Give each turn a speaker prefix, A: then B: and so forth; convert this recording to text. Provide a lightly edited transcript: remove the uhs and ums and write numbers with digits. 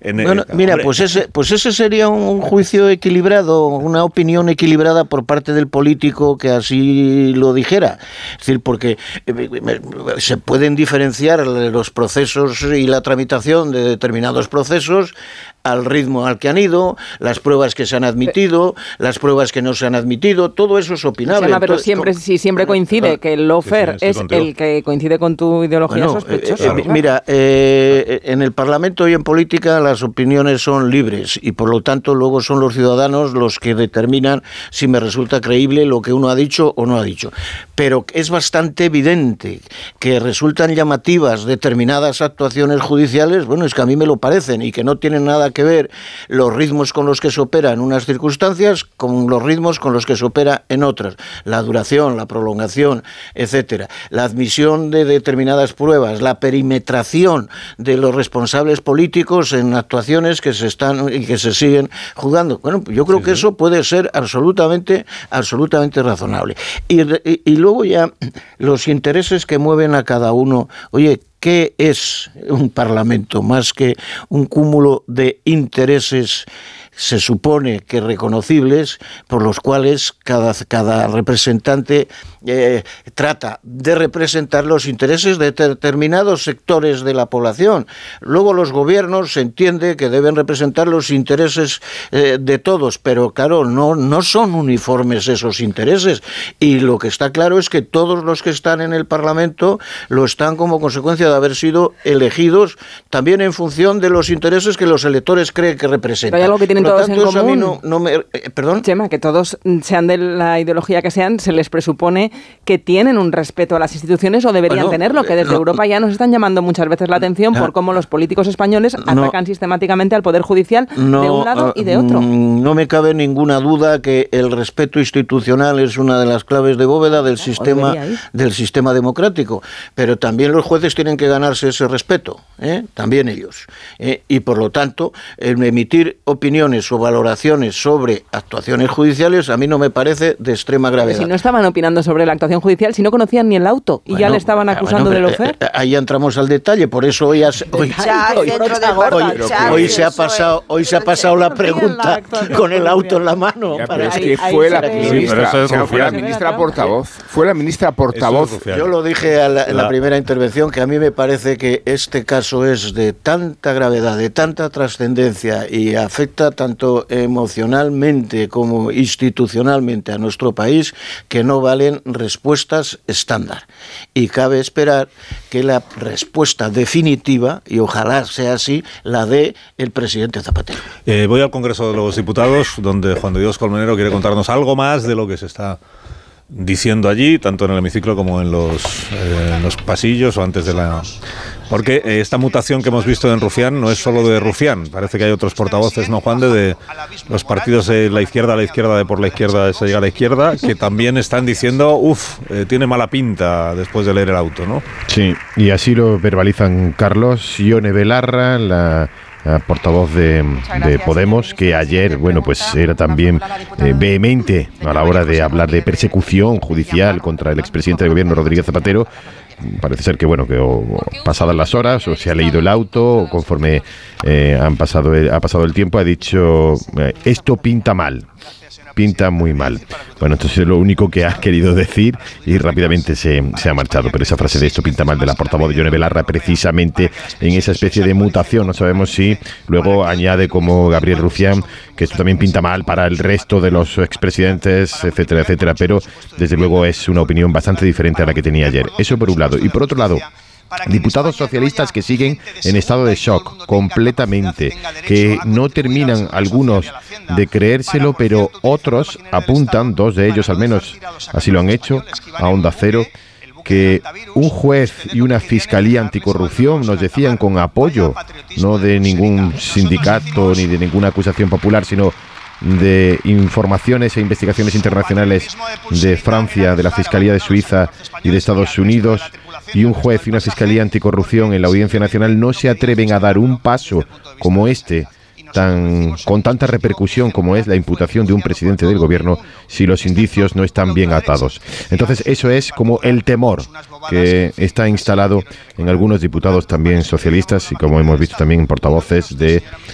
A: Bueno, mira, pues ese sería un juicio equilibrado, una opinión equilibrada por parte del político que así lo dijera. Es decir, porque se pueden diferenciar los procesos y la tramitación de determinados procesos al ritmo al que han ido, las pruebas que se han admitido, las pruebas que no se han admitido, todo eso es opinable.
B: Pero entonces, siempre coincide que el lawfare es el que coincide con tu ideología sospechosa.
A: Mira, en el Parlamento y en política las opiniones son libres y por lo tanto luego son los ciudadanos los que determinan si me resulta creíble lo que uno ha dicho o no ha dicho. Pero es bastante evidente que resultan llamativas determinadas actuaciones judiciales, bueno, es que a mí me lo parecen y que no tienen nada que ver los ritmos con los que se opera en unas circunstancias con los ritmos con los que se opera en otras. La duración, la prolongación, etcétera. La admisión de determinadas pruebas, la perimetración de los responsables políticos en actuaciones que se están y que se siguen juzgando. Bueno, yo creo que eso puede ser absolutamente razonable. Y luego ya los intereses que mueven a cada uno. Oye, ¿qué es un parlamento más que un cúmulo de intereses, se supone que reconocibles, por los cuales cada representante trata de representar los intereses de determinados sectores de la población? Luego los gobiernos se entiende que deben representar los intereses de todos, pero claro, no son uniformes esos intereses, y lo que está claro es que todos los que están en el Parlamento lo están como consecuencia de haber sido elegidos también en función de los intereses que los electores creen que representan.
B: Pero hay algo que tienen todos en común.
A: A mí ¿Perdón?
B: Chema, que todos, sean de la ideología que sean, se les presupone que tienen un respeto a las instituciones o deberían tenerlo, que desde Europa ya nos están llamando muchas veces la atención por cómo los políticos españoles atacan sistemáticamente al Poder Judicial de un lado y de otro.
A: No me cabe ninguna duda que el respeto institucional es una de las claves de bóveda del sistema democrático, pero también los jueces tienen que ganarse ese respeto, también ellos. Y por lo tanto, el emitir opiniones o valoraciones sobre actuaciones judiciales a mí no me parece de extrema gravedad.
B: Si no estaban opinando sobre la actuación judicial, si no conocían ni el auto y ya le estaban acusando de lawfare.
A: Ahí entramos al detalle, por eso hoy se ha pasado la pregunta con el auto en la mano.
C: Pero es que fue la ministra portavoz. Fue la ministra portavoz.
A: Yo lo dije en la primera intervención, que a mí me parece que este caso es de tanta gravedad, de tanta trascendencia y afecta tanto emocionalmente como institucionalmente a nuestro país, que no valen respuestas estándar. Y cabe esperar que la respuesta definitiva, y ojalá sea así, la dé el presidente Zapatero.
D: Voy al Congreso de los Diputados, donde Juan de Dios Colmenero quiere contarnos algo más de lo que se está diciendo allí, tanto en el hemiciclo como en los pasillos o antes de la... Porque esta mutación que hemos visto en Rufián no es solo de Rufián, parece que hay otros portavoces, ¿no, Juan? De los partidos de la izquierda, de por la izquierda se llega a la izquierda, que también están diciendo, tiene mala pinta después de leer el auto, ¿no?
E: Sí, y así lo verbalizan Carlos, Ione Belarra, la portavoz de Podemos, que ayer, pues era también vehemente a la hora de hablar de persecución judicial contra el expresidente del gobierno, Rodríguez Zapatero. Parece ser que pasadas las horas, o se ha leído el auto, o conforme ha pasado el tiempo, ha dicho, esto pinta mal. Pinta muy mal. Bueno, entonces es lo único que ha querido decir y rápidamente se ha marchado. Pero esa frase de esto pinta mal, de la portavoz de Ione Belarra, precisamente en esa especie de mutación, no sabemos si luego añade como Gabriel Rufián que esto también pinta mal para el resto de los expresidentes, etcétera, etcétera, pero desde luego es una opinión bastante diferente a la que tenía ayer. Eso por un lado. Y por otro lado, diputados socialistas que siguen en estado de shock completamente, que no terminan algunos de creérselo, pero otros apuntan, dos de ellos al menos así lo han hecho, a Onda Cero, que un juez y una fiscalía anticorrupción, nos decían, con apoyo no de ningún sindicato ni de ninguna acusación popular, sino de informaciones e investigaciones internacionales de Francia, de la Fiscalía de Suiza y de Estados Unidos, y un juez y una fiscalía anticorrupción en la Audiencia Nacional no se atreven a dar un paso como este, con tanta repercusión como es la imputación de un presidente del gobierno, si los indicios no están bien atados. Entonces eso es como el temor que está instalado en algunos diputados también socialistas, y como hemos visto también en portavoces de